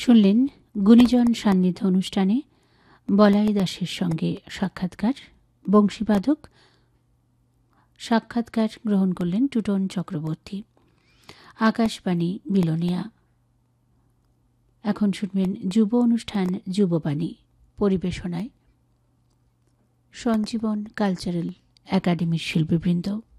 শুনলেন গুণীজন সান্নিধ্য অনুষ্ঠানে বলাই দাসের সঙ্গে সাক্ষাৎকার। বংশীবাদক সাক্ষাৎকার গ্রহণ করলেন টুটন চক্রবর্তী। আকাশবাণী বিলোনিয়া। এখন শুনবেন যুব অনুষ্ঠান যুববাণী। পরিবেশনায় সঞ্জীবন কালচারাল একাডেমির শিল্পীবৃন্দ।